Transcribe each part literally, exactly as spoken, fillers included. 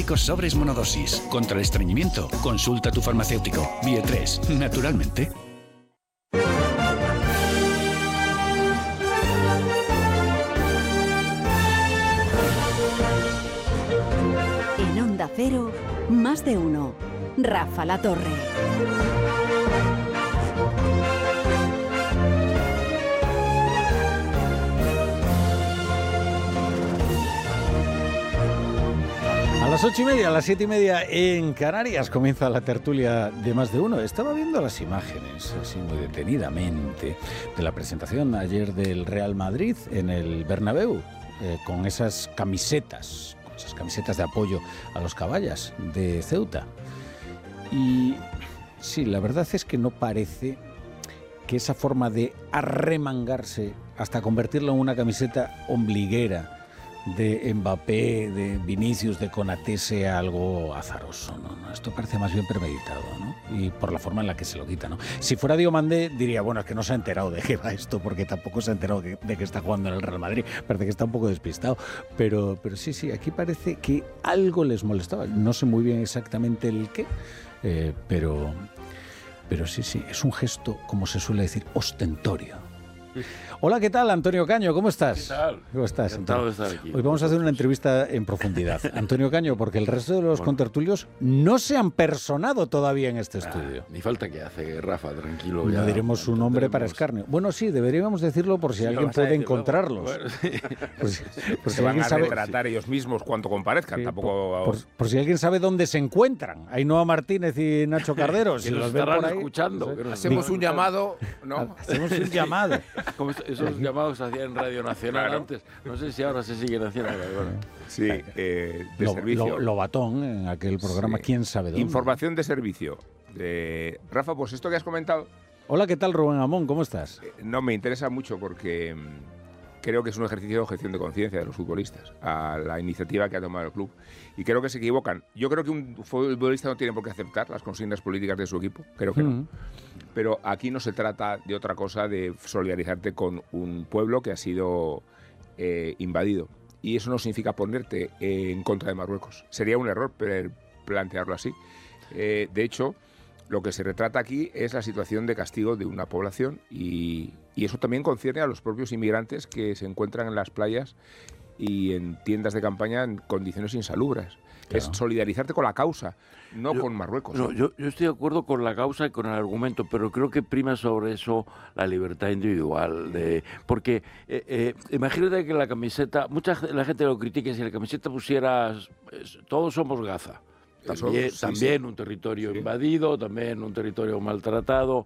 antibióticos sobres monodosis. Contra el estreñimiento, consulta a tu farmacéutico. Bie tres, naturalmente. En Onda Cero, más de uno. Rafa La Torre. A las ocho y media, a las siete y media en Canarias comienza la tertulia de Más de Uno. Estaba viendo las imágenes, así muy detenidamente, de la presentación ayer del Real Madrid en el Bernabéu, eh, con esas camisetas, con esas camisetas de apoyo a los caballas de Ceuta. Y sí, la verdad es que no parece que esa forma de arremangarse hasta convertirlo en una camiseta ombliguera de Mbappé, de Vinicius, de Konaté sea algo azaroso, ¿no? No, esto parece más bien premeditado, ¿no? Y por la forma en la que se lo quita, ¿no? Si fuera Diomandé, diría, bueno, es que no se ha enterado de qué va esto, porque tampoco se ha enterado de, de que está jugando en el Real Madrid. Parece que está un poco despistado. Pero, pero sí, sí, aquí parece que algo les molestaba. No sé muy bien exactamente el qué, eh, pero, pero sí, sí, es un gesto, como se suele decir, ostentorio. Hola, ¿qué tal, Antonio Caño? ¿Cómo estás? ¿Qué tal? ¿Cómo estás? Encantado de estar aquí. Hoy vamos a hacer una entrevista en profundidad. Antonio Caño, porque el resto de los bueno. contertulios no se han personado todavía en este estudio. Ah, ni falta que hace, Rafa, tranquilo. No ya, diremos su nombre para escarnio. Bueno, sí, deberíamos decirlo por si sí, alguien puede encontrarlos. Bueno, sí. por si, por si se van a sabe, retratar sí. ellos mismos cuando comparezcan. Sí, Tampoco... por, por, por si alguien sabe dónde se encuentran. Ainhoa Martínez y Nacho Cardero. que si nos los estarán ven por ahí, escuchando. No sé. Hacemos un llamado, ¿no? Hacemos un llamado. Como esos llamados se hacían en Radio Nacional claro. antes. No sé si ahora se siguen haciendo. Bueno. Sí, eh, de lo, servicio. Lo, Lobatón, en aquel programa, sí. ¿Quién sabe dónde? Información de servicio. Eh, Rafa, pues esto que has comentado... Hola, ¿qué tal, Rubén Amón? ¿Cómo estás? Eh, no, me interesa mucho porque mmm, creo que es un ejercicio de objeción de conciencia de los futbolistas a la iniciativa que ha tomado el club. Y creo que se equivocan. Yo creo que un futbolista no tiene por qué aceptar las consignas políticas de su equipo. Creo que mm. no. Pero aquí no se trata de otra cosa de solidarizarte con un pueblo que ha sido eh, invadido. Y eso no significa ponerte eh, en contra de Marruecos. Sería un error plantearlo así. Eh, de hecho, lo que se retrata aquí es la situación de castigo de una población y, y eso también concierne a los propios inmigrantes que se encuentran en las playas y en tiendas de campaña en condiciones insalubres. Claro. Es solidarizarte con la causa, no yo, con Marruecos. No, ¿eh? yo, yo estoy de acuerdo con la causa y con el argumento, pero creo que prima sobre eso la libertad individual. De, porque eh, eh, imagínate que la camiseta, mucha la gente lo critica, si la camiseta pusiera todos somos Gaza. También, Eso, sí, también sí. un territorio sí. invadido, también un territorio maltratado.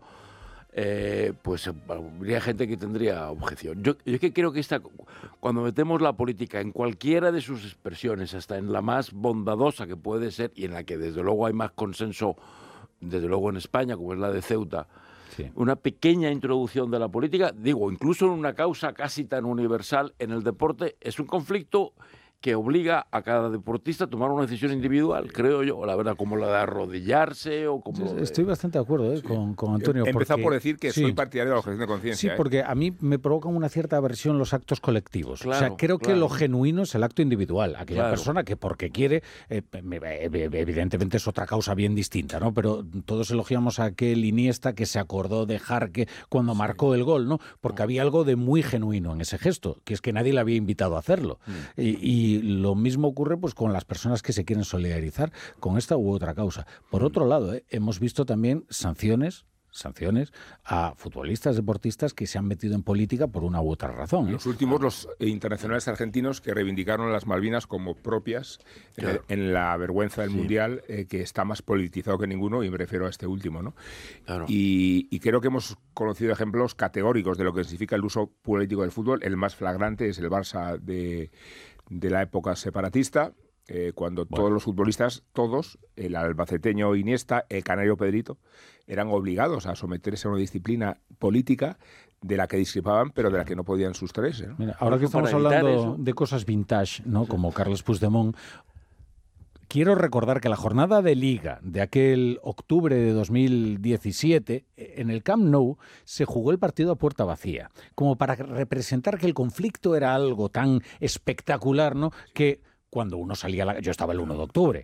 Eh, pues habría gente que tendría objeción. Yo, yo es que creo que esta, cuando metemos la política en cualquiera de sus expresiones, hasta en la más bondadosa que puede ser, y en la que desde luego hay más consenso, desde luego en España, como es la de Ceuta, sí. una pequeña introducción de la política, digo, incluso en una causa casi tan universal en el deporte, es un conflicto que obliga a cada deportista a tomar una decisión individual, creo yo, la verdad, como la de arrodillarse o como... Sí, estoy de... bastante de acuerdo ¿eh? sí. con, con Antonio. He empezado porque... por decir que sí. soy partidario de la objeción de conciencia. Sí, ¿eh? porque a mí me provocan una cierta aversión los actos colectivos. Claro, o sea, creo claro. que lo genuino es el acto individual. Aquella claro. persona que porque quiere, eh, evidentemente es otra causa bien distinta, ¿no? Pero todos elogiamos a aquel Iniesta que se acordó de Jarque cuando sí. marcó el gol, ¿no? Porque había algo de muy genuino en ese gesto, que es que nadie le había invitado a hacerlo. Mm. Y, y lo mismo ocurre pues con las personas que se quieren solidarizar con esta u otra causa. Por otro lado, ¿eh? hemos visto también sanciones sanciones a futbolistas, deportistas que se han metido en política por una u otra razón. ¿eh? Los últimos, los internacionales argentinos que reivindicaron las Malvinas como propias claro. en, en la vergüenza del sí. Mundial, eh, que está más politizado que ninguno, y me refiero a este último, ¿no? Claro. Y, y creo que hemos conocido ejemplos categóricos de lo que significa el uso político del fútbol. El más flagrante es el Barça de, de la época separatista, Eh, cuando bueno. todos los futbolistas, todos, el albaceteño Iniesta, el canario Pedrito, eran obligados a someterse a una disciplina política de la que discrepaban, pero de la que no podían sustraerse, ¿no? Mira, ahora que estamos hablando eso. de cosas vintage, ¿no? Sí. Como Carles Puigdemont, quiero recordar que la jornada de Liga de aquel octubre de dos mil diecisiete, en el Camp Nou, se jugó el partido a puerta vacía, como para representar que el conflicto era algo tan espectacular, ¿no? Que cuando uno salía, a la, yo estaba el uno de octubre,